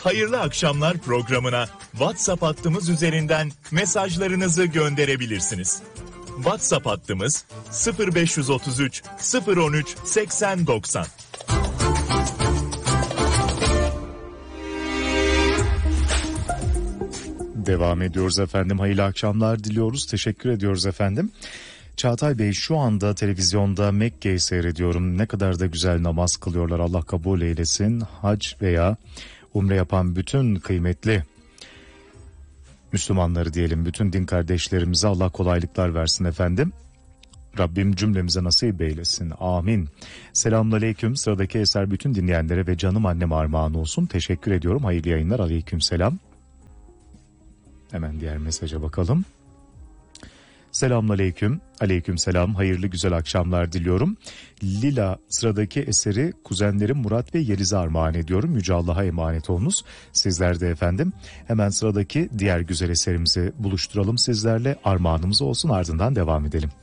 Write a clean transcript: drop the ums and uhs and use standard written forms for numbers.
Hayırlı akşamlar programına WhatsApp hattımız üzerinden mesajlarınızı gönderebilirsiniz. WhatsApp hattımız 0533 013 8090. Devam ediyoruz efendim. Hayırlı akşamlar diliyoruz. Teşekkür ediyoruz efendim. Çağatay Bey, şu anda televizyonda Mekke'yi seyrediyorum. Ne kadar da güzel namaz kılıyorlar. Allah kabul eylesin. Hac veya umre yapan bütün kıymetli Müslümanları diyelim, bütün din kardeşlerimize Allah kolaylıklar versin efendim. Rabbim cümlemize nasip eylesin. Amin. Selamünaleyküm. Sıradaki eser bütün dinleyenlere ve canım annem armağan olsun. Teşekkür ediyorum. Hayırlı yayınlar. Aleykümselam. Hemen diğer mesaja bakalım. Selamünaleyküm. Aleykümselam. Hayırlı güzel akşamlar diliyorum. Lila, sıradaki eseri kuzenlerim Murat ve Yeliz'e armağan ediyorum. Yüce Allah'a emanet olunuz. Sizler de efendim. Hemen sıradaki diğer güzel eserimizi buluşturalım sizlerle. Armağanımız olsun, ardından devam edelim.